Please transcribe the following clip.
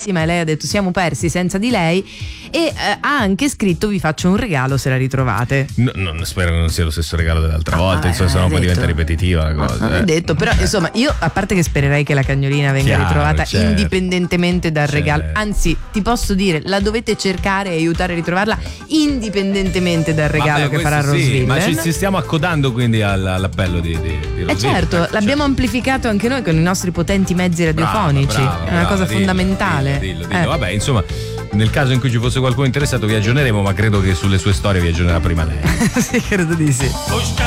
e lei ha detto siamo persi senza di lei, e ha anche scritto vi faccio un regalo se la ritrovate. Non spero che non sia lo stesso regalo dell'altra volta, insomma, sennò poi diventa ripetitiva la cosa. Non è detto, però insomma io a parte che spererei che la cagnolina venga ritrovata indipendentemente dal regalo, anzi ti posso dire la dovete cercare e aiutare a ritrovarla indipendentemente dal regalo che farà Roseville. Ma ci stiamo accodando quindi all'appello di Roseville. Certo, l'abbiamo amplificato anche noi con i nostri potenti mezzi radiofonici, è una cosa fondamentale. Dillo. Vabbè, insomma, nel caso in cui ci fosse qualcuno interessato vi aggiorneremo, ma credo che sulle sue storie vi aggiornerà prima lei. Sì, credo di sì.